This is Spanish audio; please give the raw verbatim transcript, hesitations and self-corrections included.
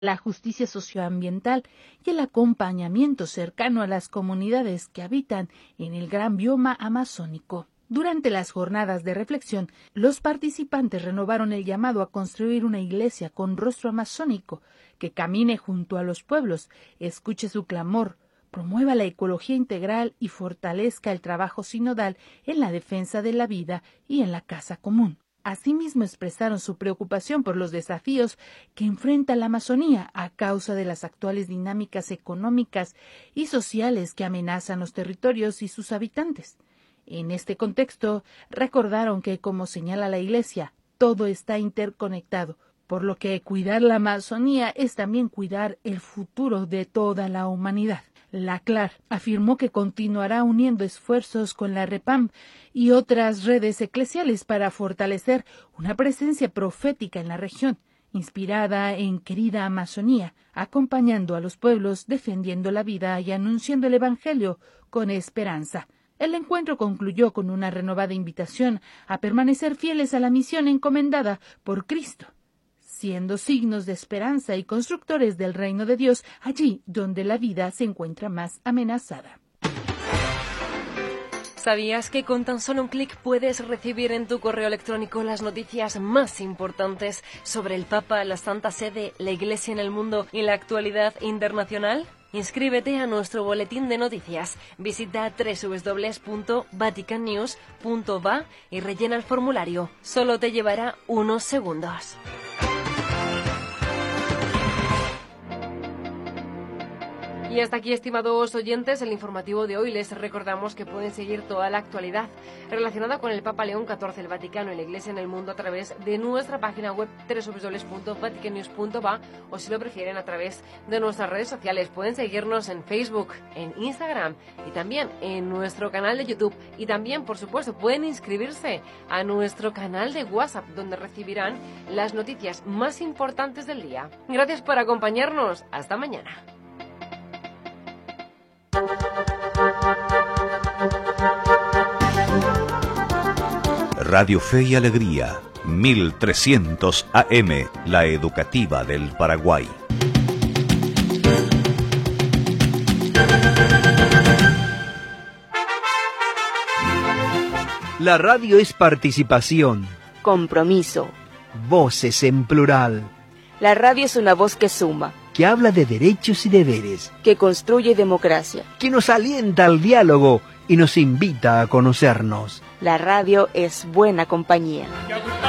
la justicia socioambiental y el acompañamiento cercano a las comunidades que habitan en el gran bioma amazónico. Durante las jornadas de reflexión, los participantes renovaron el llamado a construir una iglesia con rostro amazónico, que camine junto a los pueblos, escuche su clamor, promueva la ecología integral y fortalezca el trabajo sinodal en la defensa de la vida y en la casa común. Asimismo, expresaron su preocupación por los desafíos que enfrenta la Amazonía a causa de las actuales dinámicas económicas y sociales que amenazan los territorios y sus habitantes. En este contexto, recordaron que, como señala la Iglesia, todo está interconectado, por lo que cuidar la Amazonía es también cuidar el futuro de toda la humanidad. La C L A R afirmó que continuará uniendo esfuerzos con la REPAM y otras redes eclesiales para fortalecer una presencia profética en la región, inspirada en Querida Amazonía, acompañando a los pueblos, defendiendo la vida y anunciando el Evangelio con esperanza. El encuentro concluyó con una renovada invitación a permanecer fieles a la misión encomendada por Cristo, siendo signos de esperanza y constructores del reino de Dios allí donde la vida se encuentra más amenazada. ¿Sabías que con tan solo un clic puedes recibir en tu correo electrónico las noticias más importantes sobre el Papa, la Santa Sede, la Iglesia en el mundo y la actualidad internacional? Inscríbete a nuestro boletín de noticias. Visita doble u doble u doble u punto vatican news punto va y rellena el formulario. Solo te llevará unos segundos. Y hasta aquí, estimados oyentes, el informativo de hoy. Les recordamos que pueden seguir toda la actualidad relacionada con el Papa León catorce, el Vaticano y la Iglesia en el mundo a través de nuestra página web doble u doble u doble u punto vatican news punto va o, si lo prefieren, a través de nuestras redes sociales. Pueden seguirnos en Facebook, en Instagram y también en nuestro canal de YouTube. Y también, por supuesto, pueden inscribirse a nuestro canal de WhatsApp, donde recibirán las noticias más importantes del día. Gracias por acompañarnos. Hasta mañana. Radio Fe y Alegría, mil trescientos A M, la educativa del Paraguay. La radio es participación, compromiso, voces en plural. La radio es una voz que suma, que habla de derechos y deberes, que construye democracia, que nos alienta al diálogo y nos invita a conocernos. La radio es buena compañía.